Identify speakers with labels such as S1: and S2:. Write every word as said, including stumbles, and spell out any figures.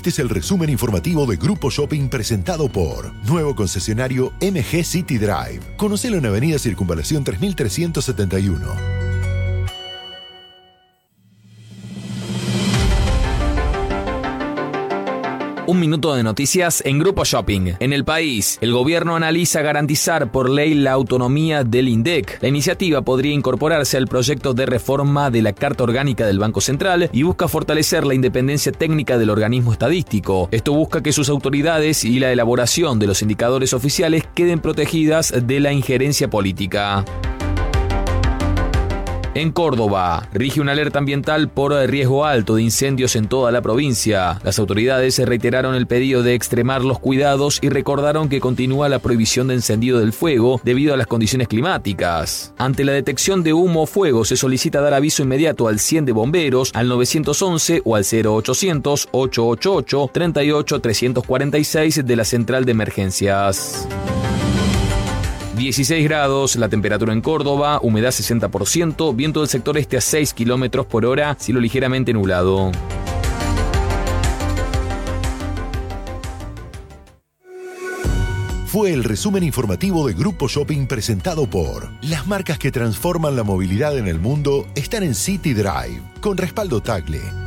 S1: Este es el resumen informativo de Grupo Shopping presentado por nuevo concesionario M G City Drive. Conocelo en Avenida Circunvalación tres mil trescientos setenta y uno.
S2: Un minuto de noticias en Grupo Shopping. En el país, el gobierno analiza garantizar por ley la autonomía del INDEC. La iniciativa podría incorporarse al proyecto de reforma de la Carta Orgánica del Banco Central y busca fortalecer la independencia técnica del organismo estadístico. Esto busca que sus autoridades y la elaboración de los indicadores oficiales queden protegidas de la injerencia política. En Córdoba, rige una alerta ambiental por riesgo alto de incendios en toda la provincia. Las autoridades reiteraron el pedido de extremar los cuidados y recordaron que continúa la prohibición de encendido del fuego debido a las condiciones climáticas. Ante la detección de humo o fuego, se solicita dar aviso inmediato al cien de bomberos, al nueve once o al cero ochocientos, ochocientos ochenta y ocho, treinta y ocho, trescientos cuarenta y seis de la central de emergencias. dieciséis grados, la temperatura en Córdoba, humedad sesenta por ciento, viento del sector este a seis kilómetros por hora, cielo ligeramente nublado.
S1: Fue el resumen informativo de Grupo Shopping presentado por las marcas que transforman la movilidad en el mundo están en City Drive, con respaldo Tagle.